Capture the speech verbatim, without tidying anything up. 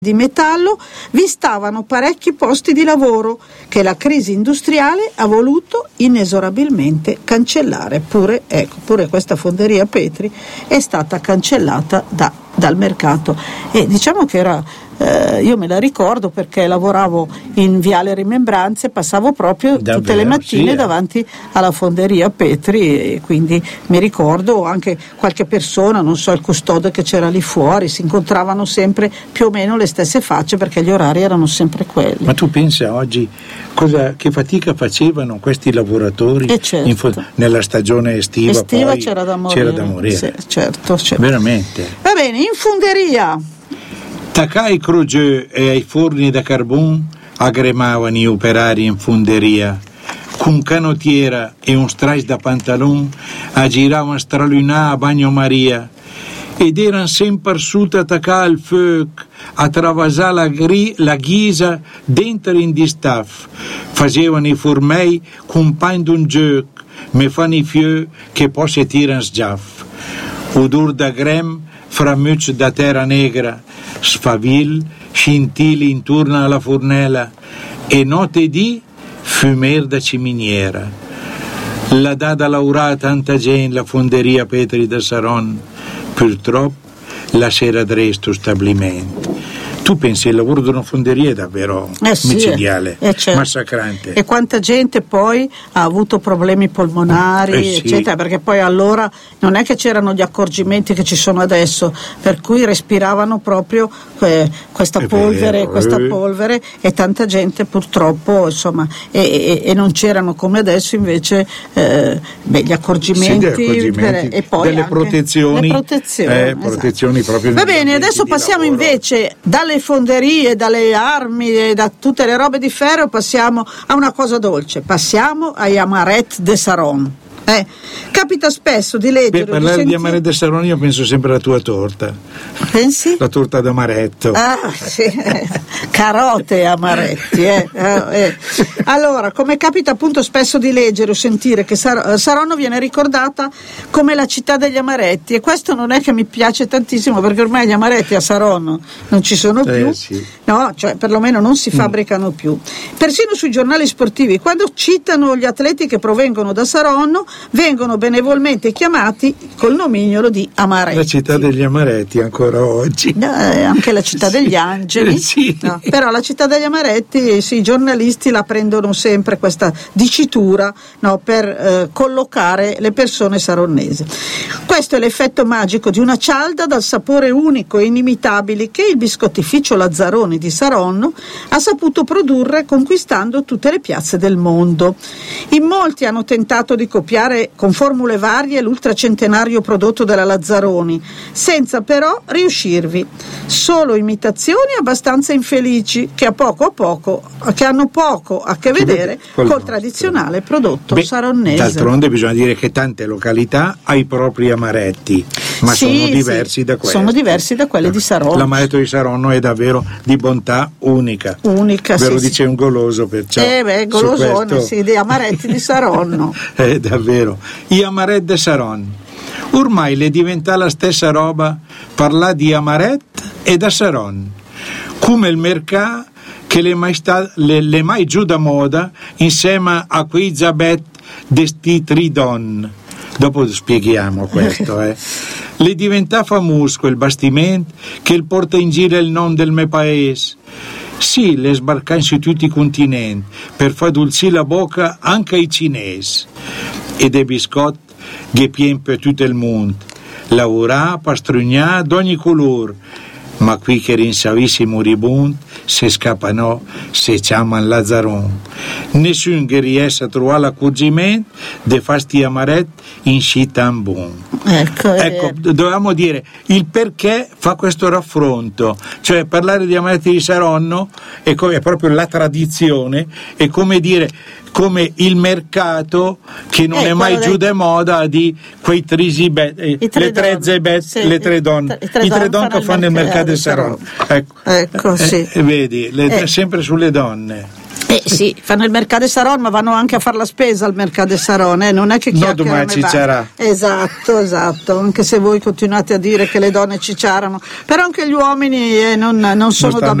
di metallo vi stavano parecchi posti di lavoro che la crisi industriale ha voluto inesorabilmente cancellare. Pure, ecco, pure questa fonderia Petri è stata cancellata da, dal mercato, e diciamo che era eh, io me la ricordo perché lavoravo in Viale Rimembranze, passavo proprio Davvero, tutte le mattine sì, davanti alla fonderia Petri, e quindi mi ricordo anche qualche persona, non so, il custode che c'era lì fuori, si incontravano sempre più o meno le stesse facce perché gli orari erano sempre quelli. Ma tu pensa oggi cosa, che fatica facevano questi lavoratori eh certo. in fo- nella stagione estiva, estiva poi c'era da morire, c'era da morire. Sì, certo, certo. Veramente. Va bene, in fonderia Taccai Crogieux e ai forni da carbon agremavano gli operari in fonderia. Con canottiera e un strass da pantalon aggiravano stralunà a bagnomaria ed erano sempre suti attaccati al fuoco a travasare la, gri- la ghisa dentro in di staff. Facevano i formei con pan d'un gioco, me fanno i fiori che poi si tirano sgiaff. Odor da grem fra mucce da terra negra, sfavil, scintili intorno alla fornella e notte di fumer da ciminiera. La data laurata tanta gente la fonderia Petri da Saron, purtroppo la sera dresto stabilimento. Tu pensi il lavoro di una fonderia è davvero eh sì, micidiale, eh certo. massacrante. E quanta gente poi ha avuto problemi polmonari, eh sì. eccetera, perché poi allora non è che c'erano gli accorgimenti che ci sono adesso, per cui respiravano proprio eh, questa è polvere, vero, questa eh. polvere, e tanta gente purtroppo, insomma, e, e, e non c'erano come adesso invece eh, beh, gli accorgimenti, sì, accorgimenti per, e poi delle anche protezioni, le protezioni, eh, esatto. protezioni proprio. Va bene, adesso passiamo lavoro. invece dalle fonderie, dalle armi e da tutte le robe di ferro, passiamo a una cosa dolce, passiamo ai amaret de Saron. Eh, capita spesso di leggere. Per parlare di, di amaretto de Saron io penso sempre alla tua torta. Pensi? La torta d'amaretto. Ah, sì. Carote e amaretti. Eh. Eh. Allora, come capita appunto spesso di leggere o sentire che Sar- Saronno viene ricordata come la città degli amaretti, e questo non è che mi piace tantissimo, perché ormai gli amaretti a Saronno non ci sono più, eh, sì. no, cioè perlomeno non si fabbricano mm. più. Persino sui giornali sportivi, quando citano gli atleti che provengono da Saronno, vengono benevolmente chiamati col nomignolo di amaretti. La città degli amaretti ancora oggi. Eh, anche la città degli angeli. Sì. No, però la città degli amaretti, sì, i giornalisti la prendono sempre questa dicitura, no, per eh, collocare le persone saronnesi. Questo è l'effetto magico di una cialda dal sapore unico e inimitabile che il biscottificio Lazzaroni di Saronno ha saputo produrre conquistando tutte le piazze del mondo. In molti hanno tentato di copiare con formule varie l'ultracentenario prodotto dalla Lazzaroni, senza però riuscirvi. Solo imitazioni abbastanza infelici che a poco a poco che hanno poco a che vedere col, col tradizionale prodotto Beh, saronnese. D'altronde bisogna dire che tante località hanno i propri amaretti, ma sì, sono diversi sì, da quelli. Sono diversi da quelli di Saronno. L'amaretto di Saronno è davvero di bontà unica. Unica, Ve lo sì, dice sì. un goloso, perciò. Eh beh, golosone, questo... sì, di amaretti di Saronno. È davvero. I amaret de Saron. Ormai le diventa la stessa roba parlare di amaret e da Saron, come il mercato che le mai, sta, le, le mai giù da moda insieme a quei zabet de sti tridon. Dopo spieghiamo questo. Eh. Le diventa famoso quel bastimento che il porta in giro il nome del mio paese. Sì, le sbarcai su tutti i continenti per far dolcire la bocca anche ai cinesi. E dei biscotti che pien per tutto il mondo, lavorà, pastrugnà d'ogni colore, ma qui che rinsavisi moribondi se scappano, se chiamano Lazzaron. Nessuno che riesce a trovare l'accorgimento di fasti amaretti in città un buon. Ecco, ecco eh. dovevamo dire il perché fa questo raffronto, cioè parlare di amaretti di Saronno è, come, è proprio la tradizione, è come dire come il mercato che non eh, è mai giù dei... di moda di quei trisi be- eh, le tre zebet, sì, le tre donne, i tre, tre donne che fanno il mercato di Saronno. Ecco, ecco eh, sì. eh, vedi, le, eh. sempre sulle donne. Eh sì, fanno il Mercat de Saron, ma vanno anche a fare la spesa al Mercat de Saron, eh? Non è che chiacchierano. No, domani cicciarà. Esatto, esatto, anche se voi continuate a dire che le donne cicciarano, però anche gli uomini eh, non, non sono non da